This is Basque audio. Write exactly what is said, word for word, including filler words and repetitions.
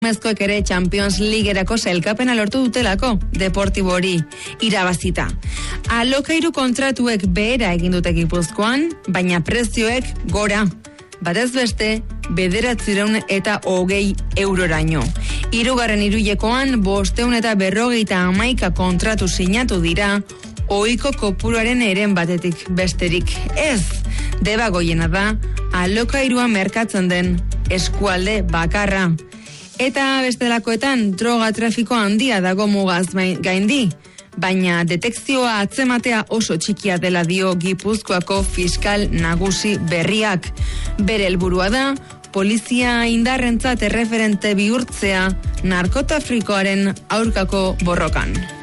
Mezkoek ere Champions Leaguerako sailkapena lortu dutelako Deportibo hori irabazita. Alokairu kontratuek behera egin dute Gipuzkoan, baina prezioek gora. Batez beste, bederatziehun eta hogei euroraino. Hirugarren hiruhilekoan bosteun eta berrogeita hamaika kontratu sinatu dira, ohiko kopuruaren eren batetik besterik ez. Deba goiena da, alokairua merkatzen den eskualde bakarra. Eta bestelakoetan droga trafiko handia dago mugaz gaindi, baina detekzioa atzematea oso txikia dela dio Gipuzkoako fiskal nagusi berriak. Bere helburua da, polizia indarrentzat erreferente bihurtzea narkotrafikoaren aurkako borrokan.